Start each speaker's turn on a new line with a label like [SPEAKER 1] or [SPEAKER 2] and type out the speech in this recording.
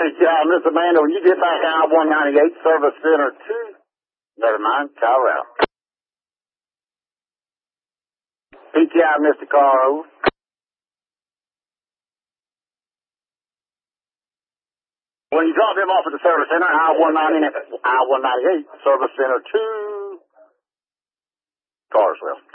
[SPEAKER 1] Yeah, Miss Amanda, when you get back I-198 Service Center 2, never mind, Colorado. PTI, Mr. Carl. When you drop him off at the Service Center, I-198 Service Center 2, Carswell.